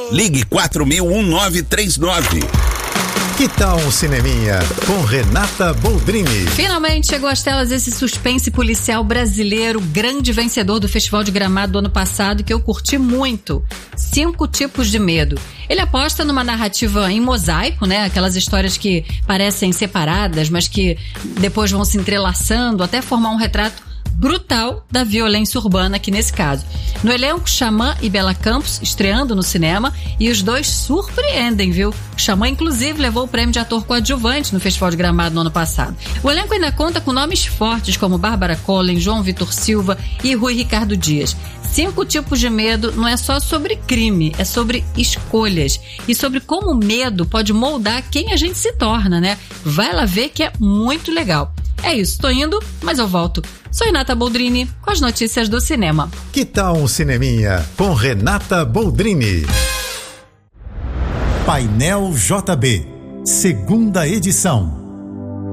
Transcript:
Ligue 4000-1939. Que tal um cineminha com Renata Boldrini? Finalmente chegou às telas esse suspense policial brasileiro, grande vencedor do Festival de Gramado do ano passado, que eu curti muito. 5 Tipos de Medo. Ele aposta numa narrativa em mosaico, né? Aquelas histórias que parecem separadas, mas que depois vão se entrelaçando até formar um retrato brutal da violência urbana aqui nesse caso. No elenco, Xamã e Bela Campos estreando no cinema, e os dois surpreendem, viu? O Xamã, inclusive, levou o prêmio de ator coadjuvante no Festival de Gramado no ano passado. O elenco ainda conta com nomes fortes como Bárbara Collin, João Vitor Silva e Rui Ricardo Dias. 5 Tipos de Medo não é só sobre crime, é sobre escolhas e sobre como o medo pode moldar quem a gente se torna, né? Vai lá ver que é muito legal. É isso, tô indo, mas eu volto. Sou Renata Boldrini com as notícias do cinema. Que tal um cineminha com Renata Boldrini? Painel JB, segunda edição.